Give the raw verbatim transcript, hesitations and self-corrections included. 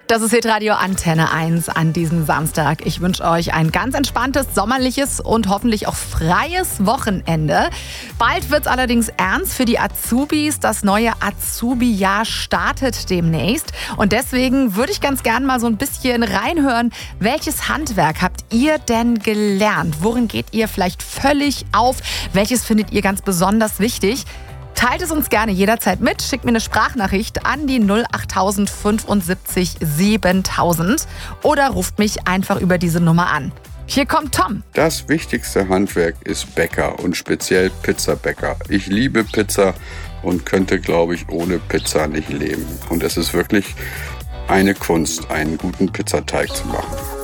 Das ist Hitradio Antenne eins an diesem Samstag. Ich wünsche euch ein ganz entspanntes, sommerliches und hoffentlich auch freies Wochenende. Bald wird es allerdings ernst für die Azubis. Das neue Azubi-Jahr startet demnächst. Und deswegen würde ich ganz gern mal so ein bisschen reinhören, welches Handwerk habt ihr denn gelernt? Worin geht ihr vielleicht völlig auf? Welches findet ihr ganz besonders wichtig? Teilt es uns gerne jederzeit mit, schickt mir eine Sprachnachricht an die null acht fünfundsiebzig siebentausend oder ruft mich einfach über diese Nummer an. Hier kommt Tom. Das wichtigste Handwerk ist Bäcker und speziell Pizzabäcker. Ich liebe Pizza und könnte, glaube ich, ohne Pizza nicht leben. Und es ist wirklich eine Kunst, einen guten Pizzateig zu machen.